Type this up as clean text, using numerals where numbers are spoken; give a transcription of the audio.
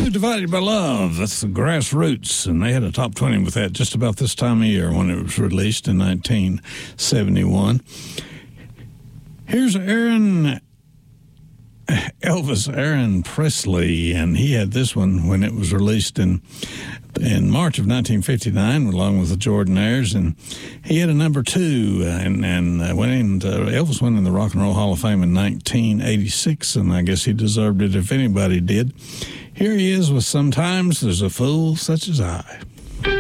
Two Divided by Love. That's the Grassroots, and they had a top 20 with that just about this time of year when it was released in 1971. Here's Elvis Aaron Presley, and he had this one when it was released in March of 1959, along with the Jordanaires, and he had a number 2, and Elvis went in the Rock and Roll Hall of Fame in 1986, and I guess he deserved it if anybody did. Here he is with Sometimes There's a Fool Such as I.